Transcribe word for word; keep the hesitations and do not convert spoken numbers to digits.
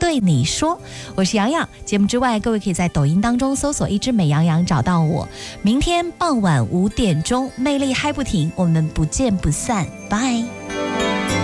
对你说。我是洋洋，节目之外，各位可以在抖音当中搜索一只美羊羊找到我。明天傍晚五点钟，魅力嗨不停，我们不见不散，拜。